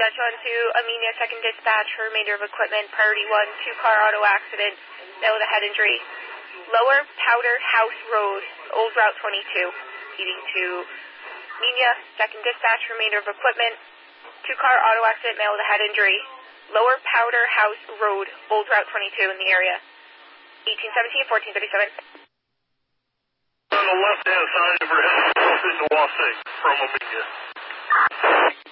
dispatch on to Amenia, second dispatch for remainder of equipment, priority 1, two-car auto accident, male with a head injury. Lower Powder House Road, Old Route 22, leading to Amenia, second dispatch, remainder of equipment, two-car auto accident, male with a head injury. Lower Powder House Road, Old Route 22 in the area. 1817, 1437. On the left-hand side of her head, in the Wasig from Amenia.